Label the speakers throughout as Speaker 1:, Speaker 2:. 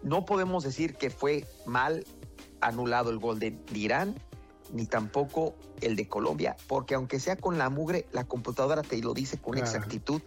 Speaker 1: no podemos decir que fue mal anulado el gol de Irán, ni tampoco el de Colombia, porque aunque sea con la mugre, la computadora te lo dice con exactitud.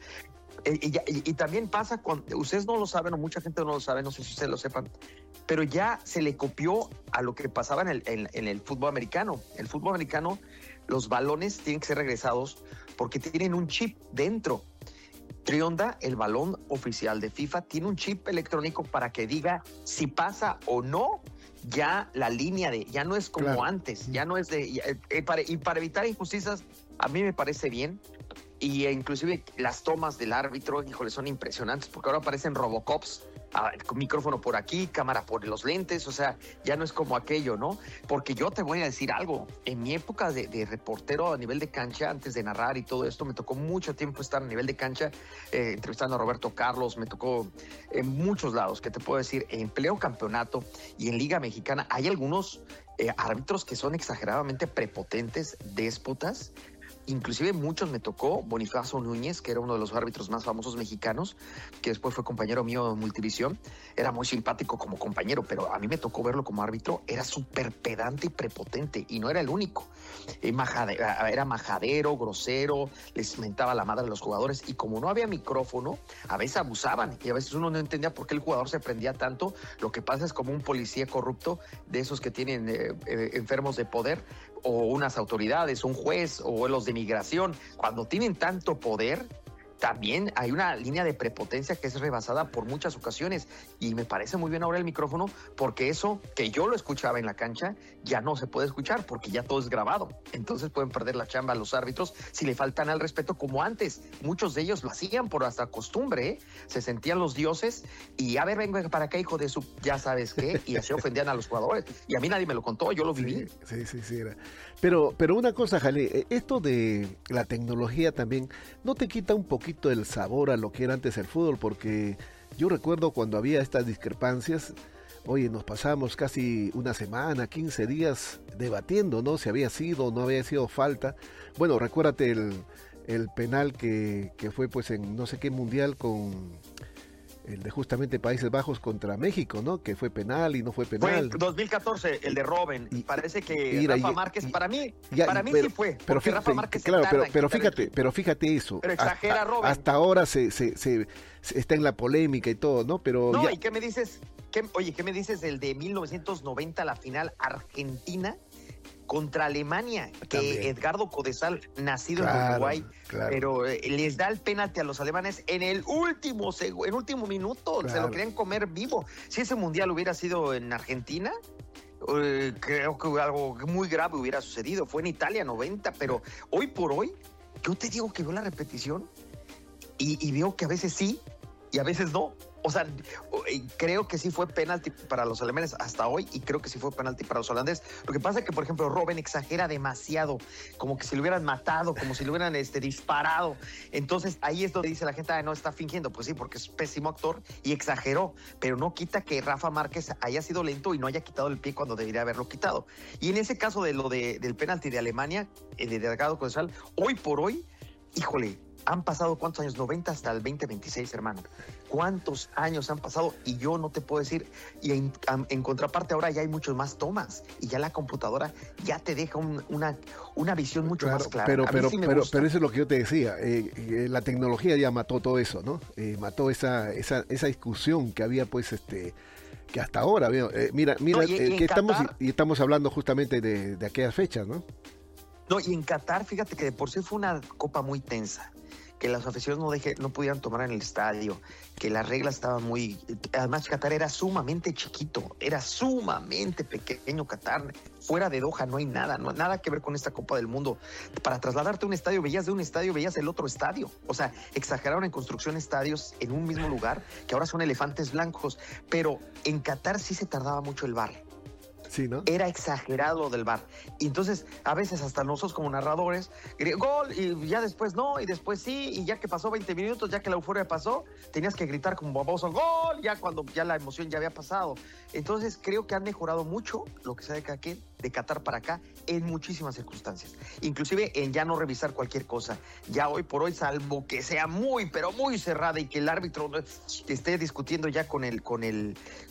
Speaker 1: Y también pasa cuando ustedes no lo saben, o mucha gente no lo sabe, no sé si ustedes lo sepan, pero ya se le copió a lo que pasaba en el fútbol americano. El fútbol americano, los balones tienen que ser regresados porque tienen un chip dentro. Trionda, el balón oficial de FIFA, tiene un chip electrónico para que diga si pasa o no. Ya la línea ya no es como antes, ya no es y para evitar injusticias, a mí me parece bien. Y inclusive las tomas del árbitro, híjole, son impresionantes, porque ahora aparecen Robocops, con micrófono por aquí, cámara por los lentes, o sea, ya no es como aquello, ¿no? Porque yo te voy a decir algo, en mi época de reportero a nivel de cancha, antes de narrar y todo esto, me tocó mucho tiempo estar a nivel de cancha, entrevistando a Roberto Carlos, me tocó en muchos lados, que te puedo decir, en pleno campeonato y en Liga Mexicana, hay algunos árbitros que son exageradamente prepotentes, déspotas. Inclusive muchos me tocó, Bonifacio Núñez, que era uno de los árbitros más famosos mexicanos, que después fue compañero mío en Multivisión, era muy simpático como compañero, pero a mí me tocó verlo como árbitro, era súper pedante y prepotente, y no era el único. Era majadero, grosero, les mentaba la madre a los jugadores, y como no había micrófono, a veces abusaban, y a veces uno no entendía por qué el jugador se prendía tanto. Lo que pasa es como un policía corrupto, de esos que tienen enfermos de poder, o unas autoridades, un juez, o los de migración, cuando tienen tanto poder, también hay una línea de prepotencia que es rebasada por muchas ocasiones, y me parece muy bien ahora el micrófono, porque eso que yo lo escuchaba en la cancha ya no se puede escuchar porque ya todo es grabado. Entonces pueden perder la chamba a los árbitros si le faltan al respeto como antes. Muchos de ellos lo hacían por hasta costumbre, ¿eh? Se sentían los dioses y a ver, venga para acá, hijo de su ya sabes qué, y así ofendían a los jugadores, y a mí nadie me lo contó, yo lo viví.
Speaker 2: Sí era. Pero una cosa, Jale, esto de la tecnología también no te quita un poquito el sabor a lo que era antes el fútbol, porque yo recuerdo cuando había estas discrepancias, oye, nos pasamos casi una semana, 15 días debatiendo, ¿no? Si había sido o no había sido falta. Bueno, recuérdate el penal que fue pues en no sé qué mundial con el de justamente Países Bajos contra México, ¿no? Que fue penal y no fue penal.
Speaker 1: Fue 2014, el de Robben. Y parece que Rafa Márquez, para mí sí fue.
Speaker 2: Pero fíjate,
Speaker 1: Rafa Márquez
Speaker 2: claro, pero fíjate eso.
Speaker 1: Pero exagera Robben.
Speaker 2: Hasta ahora se está en la polémica y todo, ¿no? Pero
Speaker 1: no, ¿y qué me dices? ¿Qué me dices del de 1990, la final Argentina contra Alemania, que también Edgardo Codesal, nacido en Uruguay, pero les da el penalti a los alemanes en el último minuto, se lo querían comer vivo. Si ese mundial hubiera sido en Argentina, creo que algo muy grave hubiera sucedido. Fue en Italia 90, pero hoy por hoy, yo te digo que veo la repetición y veo que a veces sí y a veces no. O sea, creo que sí fue penalti para los alemanes hasta hoy, y creo que sí fue penalti para los holandeses. Lo que pasa es que, por ejemplo, Robben exagera demasiado, como que si lo hubieran matado, como si lo hubieran disparado. Entonces ahí es donde dice la gente, no está fingiendo. Pues sí, porque es pésimo actor y exageró, pero no quita que Rafa Márquez haya sido lento y no haya quitado el pie cuando debería haberlo quitado. Y en ese caso del penalti de Alemania, de Delgado Codesal, hoy por hoy, híjole, han pasado ¿cuántos años? 90 hasta el 2026, hermano. ¿Cuántos años han pasado? Y yo no te puedo decir. Y en contraparte ahora ya hay muchos más tomas, y ya la computadora ya te deja una visión mucho más clara.
Speaker 2: Pero eso es lo que yo te decía. La tecnología ya mató todo eso, ¿no? Mató esa discusión que había, pues, que hasta ahora, mira, que estamos hablando justamente de aquellas fechas, ¿no?
Speaker 1: No, y en Qatar, fíjate que de por sí fue una copa muy tensa, que las aficiones no pudieran tomar en el estadio, que las reglas estaban muy... Además, Qatar era sumamente chiquito, era sumamente pequeño Qatar. Fuera de Doha no hay nada que ver con esta Copa del Mundo. Para trasladarte a un estadio, veías el otro estadio. O sea, exageraron en construcción estadios en un mismo lugar, que ahora son elefantes blancos. Pero en Qatar sí se tardaba mucho el VAR.
Speaker 2: Sí, ¿no?
Speaker 1: Era exagerado del VAR. Y entonces, a veces hasta nosotros como narradores, gol, y ya después no, y después sí, y ya que pasó 20 minutos, ya que la euforia pasó, tenías que gritar como baboso, gol, ya cuando ya la emoción ya había pasado. Entonces, creo que han mejorado mucho lo que sea de Qatar para acá, en muchísimas circunstancias. Inclusive en ya no revisar cualquier cosa. Ya hoy por hoy, salvo que sea muy, pero muy cerrada, y que el árbitro esté discutiendo ya con el